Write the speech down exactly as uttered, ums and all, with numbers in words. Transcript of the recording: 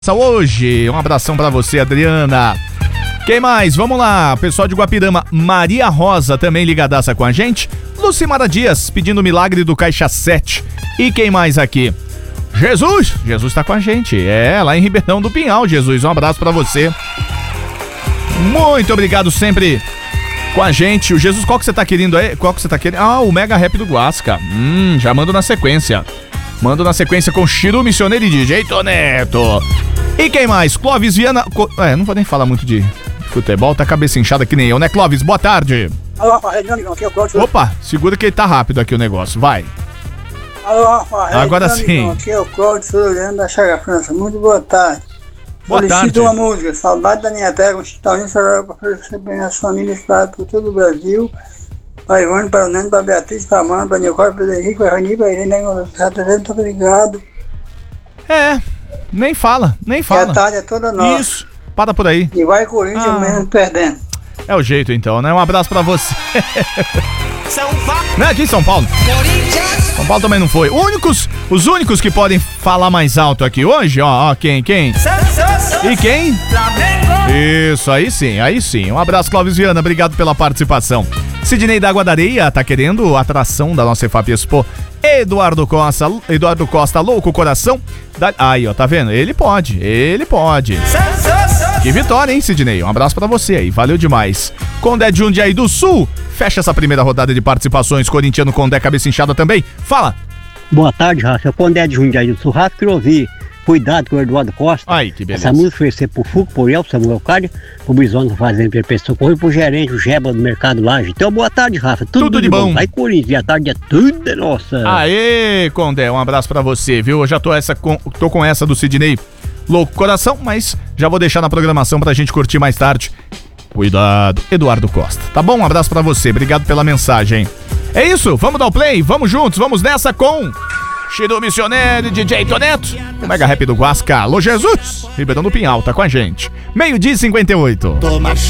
Hoje, um abração pra você, Adriana. Quem mais? Vamos lá, pessoal de Guapirama. Maria Rosa também ligadaça com a gente. Lucimara Dias pedindo o milagre do Caixa sete. E quem mais aqui? Jesus, Jesus tá com a gente. É, lá em Ribeirão do Pinhal, Jesus. Um abraço pra você. Muito obrigado sempre com a gente. O Jesus, qual que você tá querendo aí? Qual que você tá querendo? Ah, o Mega Rap do Guasca. Hum, já mando na sequência. Mando na sequência com Chiru Missioneiro e D J Toneto. E quem mais? Clóvis Viana... É, não vou nem falar muito de futebol, tá cabeça inchada que nem eu, né, Clóvis? Boa tarde. Alô, Rafa, aqui é o Cláudio. Opa, segura que ele tá rápido aqui o negócio, vai. Alô, Rafa, agora sim. Aqui é o Cláudio Floriano da Chaga França. Muito boa tarde. Boa tarde. Solicito uma música, Saudade da Minha Terra, um chitãozinho para receber as famílias espalhadas por todo o Brasil. Para Ivone, para o Nando, para a Beatriz, para a Mano, para a Nicole, para o Henrique, para a Rani, para a Irene, muito obrigado. É, nem fala, nem fala. E a tarde é toda nossa. Isso, para por aí. E vai Corinthians ah. mesmo perdendo. É o jeito então, né? Um abraço pra você. São Paulo. Não é aqui em São Paulo? Corinthians. São Paulo também não foi. Únicos, os únicos que podem falar mais alto aqui hoje, ó, ó, quem, quem? E quem? Isso, aí sim, aí sim. Um abraço, Clóvis Viana, obrigado pela participação. Sidney da Água da Areia tá querendo atração da nossa E F A P Expo. Eduardo Costa, Eduardo Costa, louco coração. Da... Aí, ó, tá vendo? Ele pode, ele pode. Que vitória, hein, Sidney? Um abraço pra você aí, valeu demais. Condé de Jundiaí do Sul, fecha essa primeira rodada de participações. Corintiano Condé, cabeça inchada também. Fala. Boa tarde, Rafa. É o Condé de Jundiaí do Sul. Rafa, queria ouvir Cuidado com o Eduardo Costa. Ai, que beleza. Essa música foi ser pro Fuco, pro El, Samuel Cádio, pro Bisono fazendo per pessoa, correu pro gerente, o Jeba do Mercado Laje. Então, boa tarde, Rafa. Tudo, tudo de bom. bom. Aí, Corinthians, a tarde é tudo é nossa. Aê, Condé, um abraço pra você, viu? Eu já tô, essa com, tô com essa do Sidney louco coração, mas já vou deixar na programação pra gente curtir mais tarde. Cuidado, Eduardo Costa. Tá bom? Um abraço pra você, obrigado pela mensagem. É isso, vamos dar o play, vamos juntos, vamos nessa com... Chiru Missioneiro e D J Toneto. O Mega Rap do Guasca. Alô, Jesus. Ribeirão do Pinhal, tá com a gente. Meio-dia e cinquenta e oito. Toma